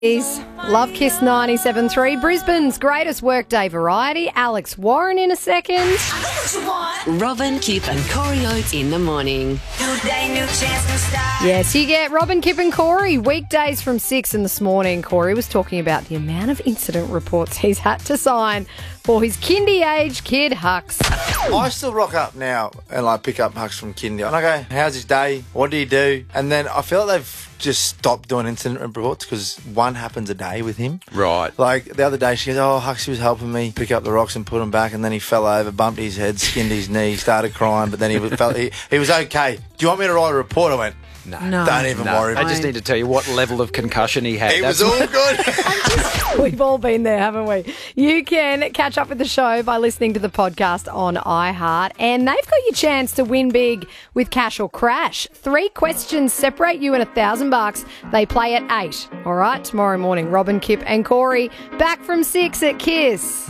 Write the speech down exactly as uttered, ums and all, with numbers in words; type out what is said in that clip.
Love Kiss ninety-seven point three, Brisbane's greatest workday variety. Alex Warren in a second. Robin, Kip and Corey Oates in the morning. Yes, you get Robin, Kip and Corey weekdays from six. And this morning, Corey was talking about the amount of incident reports he's had to sign for his kindy age kid Hux. I still rock up now and like pick up Hux from kindy and I go, how's his day? What do you do? And then I feel like they've just stopped doing incident reports because one happens a day with him. Right. Like the other day she goes, oh, Hux was helping me pick up the rocks and put them back, and then he fell over, bumped his head, skinned his knee, started crying, but then he was, felt, he, he was okay. Do you want me to write a report? I went, No. No. Don't even No, worry. I just need to tell you what level of concussion he had. It was That's- all good. We've all been there, haven't we? You can catch up with the show by listening to the podcast on iHeart, and they've got your chance to win big with Cash or Crash. Three questions separate you and a thousand bucks. They play at eight. All right, tomorrow morning, Robin, Kip and Corey back from six at Kiss.